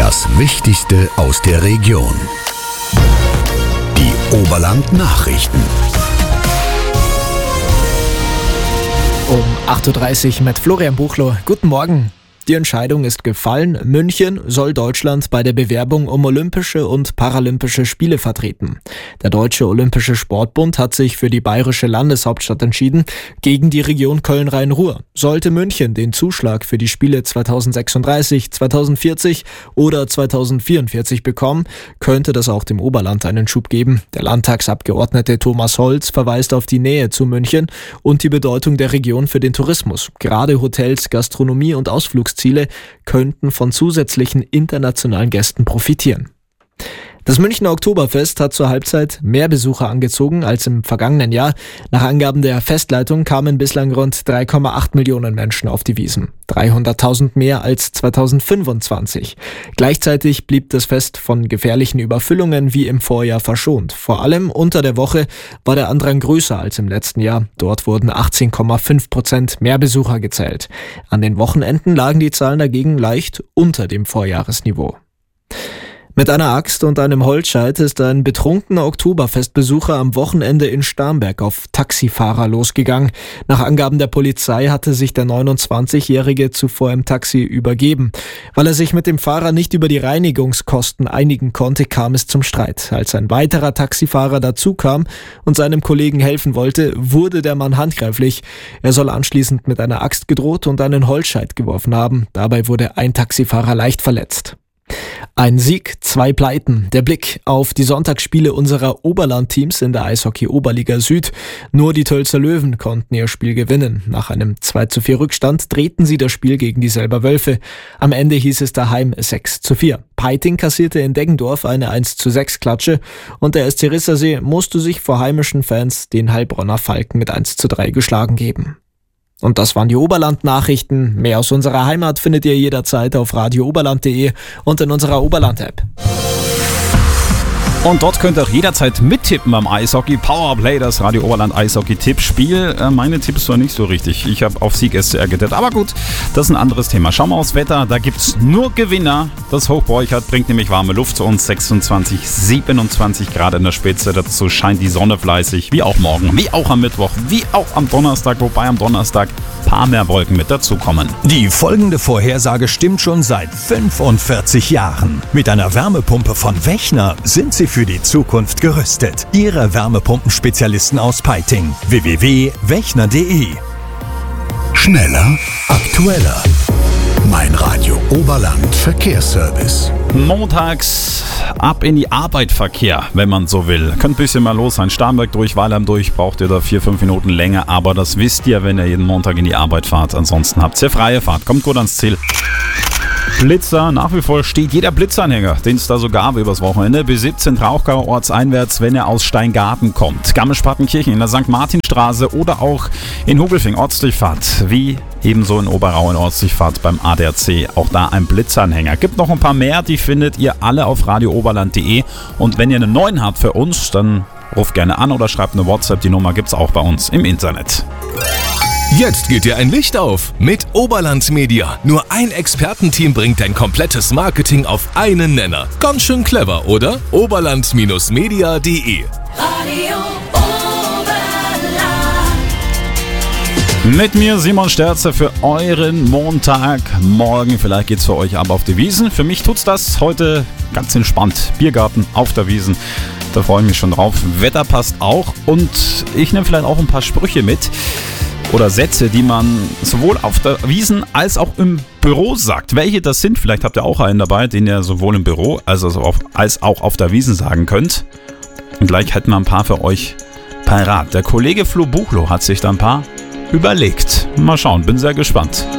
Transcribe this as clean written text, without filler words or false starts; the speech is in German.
Das Wichtigste aus der Region. Die Oberland-Nachrichten. Um 8.30 Uhr mit Florian Buchloh. Guten Morgen. Die Entscheidung ist gefallen. München soll Deutschland bei der Bewerbung um Olympische und Paralympische Spiele vertreten. Der Deutsche Olympische Sportbund hat sich für die bayerische Landeshauptstadt entschieden, gegen die Region Köln-Rhein-Ruhr. Sollte München den Zuschlag für die Spiele 2036, 2040 oder 2044 bekommen, könnte das auch dem Oberland einen Schub geben. Der Landtagsabgeordnete Thomas Holz verweist auf die Nähe zu München und die Bedeutung der Region für den Tourismus. Gerade Hotels, Gastronomie und Ausflugsziele könnten von zusätzlichen internationalen Gästen profitieren. Das Münchner Oktoberfest hat zur Halbzeit mehr Besucher angezogen als im vergangenen Jahr. Nach Angaben der Festleitung kamen bislang rund 3,8 Millionen Menschen auf die Wiesn. 300.000 mehr als 2025. Gleichzeitig blieb das Fest von gefährlichen Überfüllungen wie im Vorjahr verschont. Vor allem unter der Woche war der Andrang größer als im letzten Jahr. Dort wurden 18,5% mehr Besucher gezählt. An den Wochenenden lagen die Zahlen dagegen leicht unter dem Vorjahresniveau. Mit einer Axt und einem Holzscheit ist ein betrunkener Oktoberfestbesucher am Wochenende in Starnberg auf Taxifahrer losgegangen. Nach Angaben der Polizei hatte sich der 29-Jährige zuvor im Taxi übergeben. Weil er sich mit dem Fahrer nicht über die Reinigungskosten einigen konnte, kam es zum Streit. Als ein weiterer Taxifahrer dazukam und seinem Kollegen helfen wollte, wurde der Mann handgreiflich. Er soll anschließend mit einer Axt gedroht und einen Holzscheit geworfen haben. Dabei wurde ein Taxifahrer leicht verletzt. Ein Sieg, 2 Pleiten. Der Blick auf die Sonntagsspiele unserer Oberland-Teams in der Eishockey-Oberliga Süd. Nur die Tölzer Löwen konnten ihr Spiel gewinnen. Nach einem 2:4 Rückstand drehten sie das Spiel gegen die Selber Wölfe. Am Ende hieß es daheim 6:4. Peiting kassierte in Deggendorf eine 1:6 Klatsche und der SC Rissersee musste sich vor heimischen Fans den Heilbronner Falken mit 1:3 geschlagen geben. Und das waren die Oberland-Nachrichten. Mehr aus unserer Heimat findet ihr jederzeit auf radiooberland.de und in unserer Oberland-App. Und dort könnt ihr auch jederzeit mittippen beim Eishockey. Powerplay, das Radio Oberland Eishockey-Tippspiel. Meine Tipps waren nicht so richtig. Ich habe auf Sieg SCR getippt. Aber gut, das ist ein anderes Thema. Schauen wir aufs Wetter. Da gibt es nur Gewinner. Das Hochbräuchert bringt nämlich warme Luft zu uns. 26, 27 Grad in der Spitze. Dazu scheint die Sonne fleißig. Wie auch morgen, wie auch am Mittwoch, wie auch am Donnerstag. Wobei am Donnerstag ein paar mehr Wolken mit dazukommen. Die folgende Vorhersage stimmt schon seit 45 Jahren. Mit einer Wärmepumpe von Wechner sind Sie für die Zukunft gerüstet. Ihre Wärmepumpenspezialisten aus Peiting. www.wechner.de. Schneller, aktueller. Mein Radio Oberland Verkehrsservice. Montags ab in die Arbeit Verkehr, wenn man so will. Könnt ein bisschen mal los sein. Starnberg durch, Weilheim durch, braucht ihr da 4-5 Minuten länger. Aber das wisst ihr, wenn ihr jeden Montag in die Arbeit fahrt. Ansonsten habt ihr freie Fahrt. Kommt gut ans Ziel. Blitzer, nach wie vor steht jeder Blitzanhänger, den es da so gab übers Wochenende, bis 17 Trauchgau ortseinwärts, wenn er aus Steingarten kommt. Garmisch-Partenkirchen in der St. Martinstraße oder auch in Hugelfing Ortsdurchfahrt, wie ebenso in Oberau in Ortsdurchfahrt beim ADAC. Auch da ein Blitzanhänger. Gibt noch ein paar mehr, die findet ihr alle auf radiooberland.de. Und wenn ihr einen neuen habt für uns, dann ruft gerne an oder schreibt eine WhatsApp. Die Nummer gibt's auch bei uns im Internet. Jetzt geht dir ein Licht auf mit Oberland Media. Nur ein Expertenteam bringt dein komplettes Marketing auf einen Nenner. Ganz schön clever, oder? Oberland-media.de. Radio Oberland. Mit mir Simon Sterzer für euren Montagmorgen. Vielleicht geht's für euch aber auf die Wiesn. Für mich tut's das heute ganz entspannt. Biergarten auf der Wiesn. Da freue ich mich schon drauf. Wetter passt auch und ich nehme vielleicht auch ein paar Sprüche mit. Oder Sätze, die man sowohl auf der Wiesn als auch im Büro sagt. Welche das sind, vielleicht habt ihr auch einen dabei, den ihr sowohl im Büro als auch auf der Wiesn sagen könnt. Und gleich hätten wir ein paar für euch parat. Der Kollege Flo Buchloh hat sich da ein paar überlegt. Mal schauen, bin sehr gespannt.